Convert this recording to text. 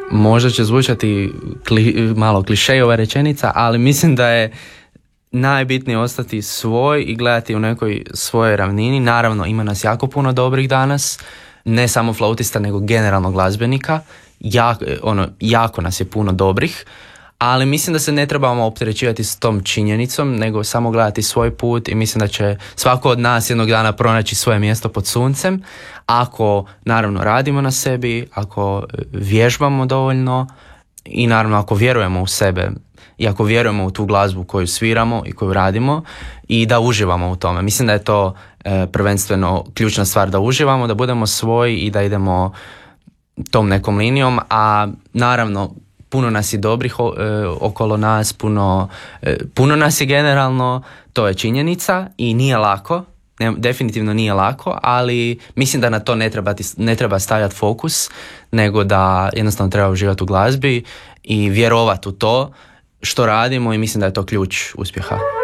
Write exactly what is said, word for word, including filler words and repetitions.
možda će zvučati kli, malo klišejova rečenica, ali mislim da je najbitnije ostati svoj i gledati u nekoj svojoj ravnini. Naravno, ima nas jako puno dobrih danas, ne samo flautista, nego generalno glazbenika. Jak, ono, jako nas je puno dobrih, ali mislim da se ne trebamo opterećivati s tom činjenicom, nego samo gledati svoj put i mislim da će svako od nas jednog dana pronaći svoje mjesto pod suncem, ako naravno radimo na sebi, ako vježbamo dovoljno i naravno ako vjerujemo u sebe i ako vjerujemo u tu glazbu koju sviramo i koju radimo i da uživamo u tome. Mislim da je to e, prvenstveno ključna stvar, da uživamo, da budemo svoji i da idemo tom nekom linijom, a naravno puno nas je dobrih e, okolo nas, puno, e, puno nas je generalno, to je činjenica i nije lako, ne, definitivno nije lako, ali mislim da na to ne treba, ne treba stavljati fokus, nego da jednostavno treba uživati u glazbi i vjerovati u to što radimo i mislim da je to ključ uspjeha.